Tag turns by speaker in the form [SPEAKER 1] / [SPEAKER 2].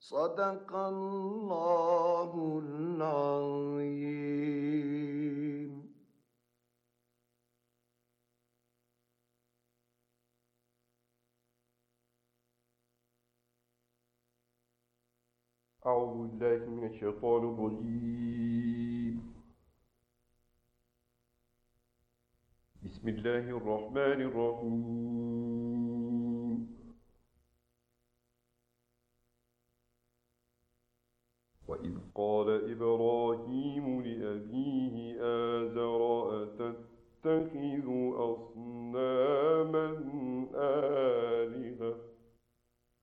[SPEAKER 1] صدق الله العظيم.
[SPEAKER 2] أعوذ بالله من الشيطان الرجيم. بسم الله الرحمن الرحيم. وإذ قال إبراهيم لأبيه آزر أتتخذ أصناما